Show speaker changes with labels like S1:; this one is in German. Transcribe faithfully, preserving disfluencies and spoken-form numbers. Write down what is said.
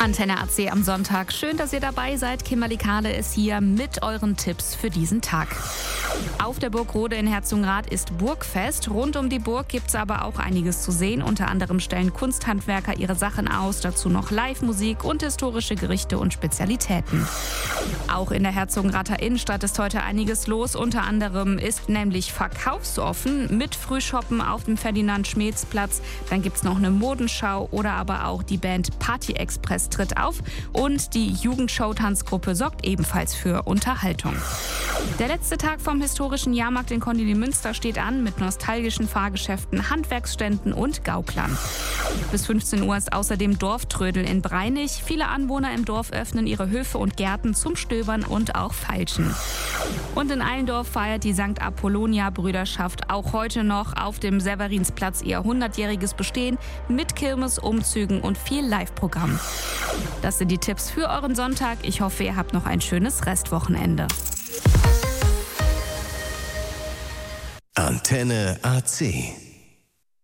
S1: Antenne A C am Sonntag. Schön, dass ihr dabei seid. Kimberly Kahle ist hier mit euren Tipps für diesen Tag. Auf der Burg Rode in Herzogenrath ist Burgfest. Rund um die Burg gibt es aber auch einiges zu sehen. Unter anderem stellen Kunsthandwerker ihre Sachen aus. Dazu noch Live-Musik und historische Gerichte und Spezialitäten. Auch in der Herzogenrather Innenstadt ist heute einiges los. Unter anderem ist nämlich verkaufsoffen mit Frühshoppen auf dem Ferdinand-Schmeetz-Platz. Dann gibt es noch eine Modenschau oder aber auch die Band Party Express tritt auf. Und die Jugendshow-Tanzgruppe sorgt ebenfalls für Unterhaltung. Der letzte Tag vom historischen Jahrmarkt in Kondel-Münster steht an mit nostalgischen Fahrgeschäften, Handwerksständen und Gauklern. Bis fünfzehn Uhr ist außerdem Dorftrödel in Breinig. Viele Anwohner im Dorf öffnen ihre Höfe und Gärten zum Stöbern und auch Feilschen. Und in Allendorf feiert die Sankt Apollonia-Brüderschaft auch heute noch auf dem Severinsplatz ihr hundertjähriges Bestehen mit Kirmes, Umzügen und viel Live-Programm. Das sind die Tipps für euren Sonntag. Ich hoffe, ihr habt noch ein schönes Restwochenende.
S2: Antenne A C.